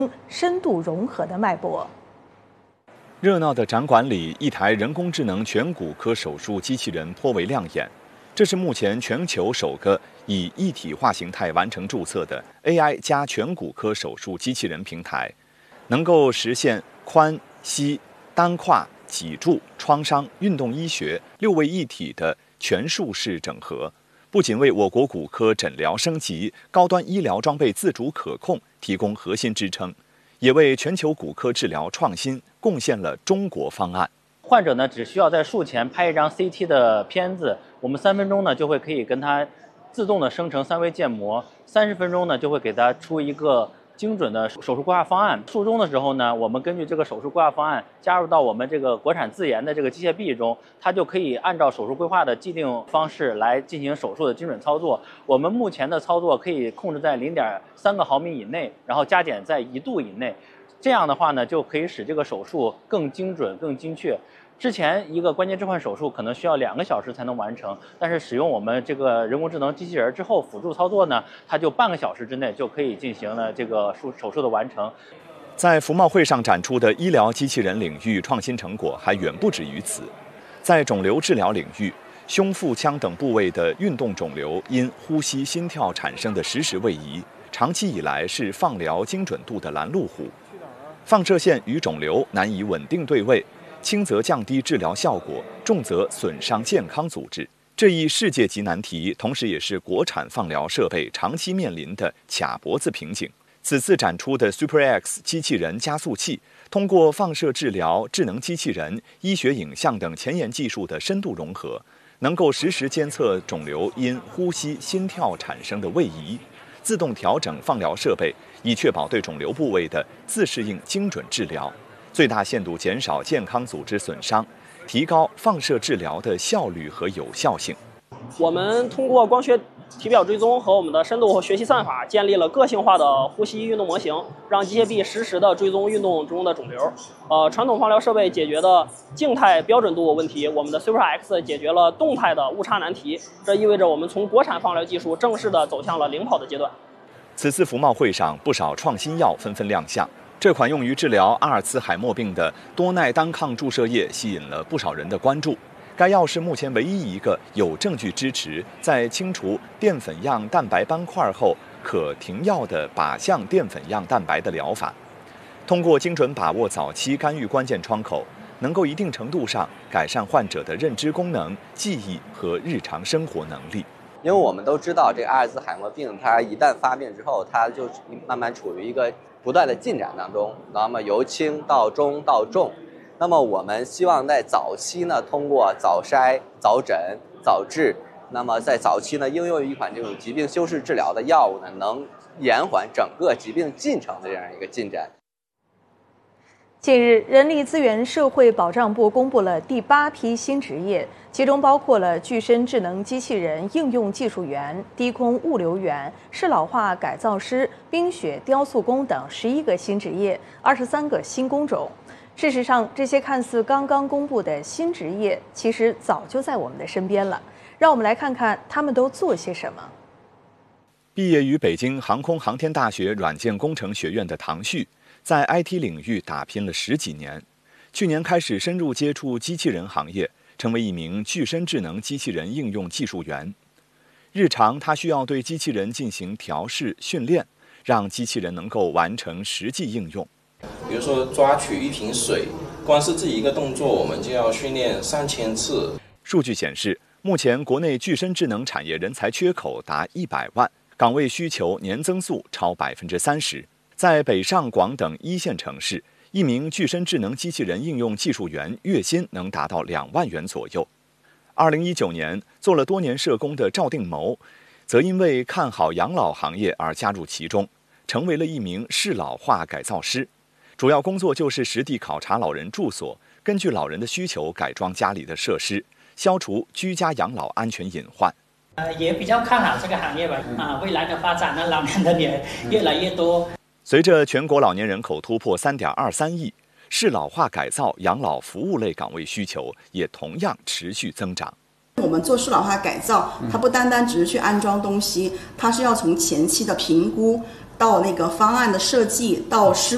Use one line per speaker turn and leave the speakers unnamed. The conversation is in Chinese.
深度融合的脉搏。
热闹的展馆里，一台人工智能全骨科手术机器人颇为亮眼。这是目前全球首个以一体化形态完成注册的 AI 加全骨科手术机器人平台，能够实现髋、膝、单胯、脊柱、创伤、运动医学6位一体的全术式整合。不仅为我国骨科诊疗升级、高端医疗装备自主可控提供核心支撑，也为全球骨科治疗创新贡献了中国方案。
患者呢，只需要在术前拍一张 CT 的片子，我们3分钟呢就会可以跟他自动的生成3维建模，30分钟呢就会给他出一个精准的手术规划方案。术中的时候呢，我们根据这个手术规划方案加入到我们这个国产自研的这个机械臂中，它就可以按照手术规划的既定方式来进行手术的精准操作。我们目前的操作可以控制在0.3个毫米以内，然后加减在1度以内。这样的话呢，就可以使这个手术更精准、更精确。之前一个关节置换手术可能需要2个小时才能完成，但是使用我们这个人工智能机器人之后，辅助操作呢，它就半个小时之内就可以进行了这个手术的完成。
在服贸会上展出的医疗机器人领域创新成果还远不止于此。在肿瘤治疗领域，胸、腹腔等部位的运动肿瘤因呼吸、心跳产生的实时位移，长期以来是放疗精准度的拦路虎。放射线与肿瘤难以稳定对位，轻则降低治疗效果，重则损伤健康组织。这一世界级难题，同时也是国产放疗设备长期面临的卡脖子瓶颈。此次展出的 SuperX 机器人加速器，通过放射治疗、智能机器人、医学影像等前沿技术的深度融合，能够实时监测肿瘤因呼吸、心跳产生的位移，自动调整放疗设备，以确保对肿瘤部位的自适应精准治疗，最大限度减少健康组织损伤，提高放射治疗的效率和有效性。
我们通过光学体表追踪和我们的深度学习算法，建立了个性化的呼吸运动模型，让机械臂实时的追踪运动中的肿瘤。传统放疗设备解决的静态标准度问题，我们的 SuperX 解决了动态的误差难题。这意味着我们从国产放疗技术正式的走向了领跑的阶段。
此次服贸会上，不少创新药纷纷亮相。这款用于治疗阿尔茨海默病的多耐单抗注射液吸引了不少人的关注。该药是目前唯一一个有证据支持在清除淀粉样蛋白斑块后可停药的靶向淀粉样蛋白的疗法。通过精准把握早期干预关键窗口，能够一定程度上改善患者的认知功能、记忆和日常生活能力。
因为我们都知道，这个阿尔兹海默病它一旦发病之后，它就慢慢处于一个不断的进展当中，那么由轻到中到重。那么我们希望在早期呢，通过早筛、早诊、早治，那么在早期呢，应用一款这种疾病修饰治疗的药物呢，能延缓整个疾病进程的这样一个进展。
近日，人力资源社会保障部公布了第8批新职业，其中包括了具身智能机器人应用技术员、低空物流员、适老化改造师、冰雪雕塑工等11个新职业，23个新工种。事实上，这些看似刚刚公布的新职业，其实早就在我们的身边了。让我们来看看他们都做些什么。
毕业于北京航空航天大学软件工程学院的唐旭，在 IT 领域打拼了10几年，去年开始深入接触机器人行业，成为一名具身智能机器人应用技术员。日常他需要对机器人进行调试训练，让机器人能够完成实际应用。
比如说抓取一瓶水，光是这一个动作我们就要训练3000次。
数据显示，目前国内具身智能产业人才缺口达100万，岗位需求年增速超30%。在北上广等1线城市，一名具身智能机器人应用技术员月薪能达到2万元左右。2019年，做了多年社工的赵定谋，则因为看好养老行业而加入其中，成为了一名适老化改造师。主要工作就是实地考察老人住所，根据老人的需求改装家里的设施，消除居家养老安全隐患。
也比较看好这个行业吧。未来的发展呢，老年人也越来越多。
随着全国老年人口突破3.23亿，适老化改造养老服务类岗位需求也同样持续增长。
我们做适老化改造，它不单单只是去安装东西，它是要从前期的评估到那个方案的设计到施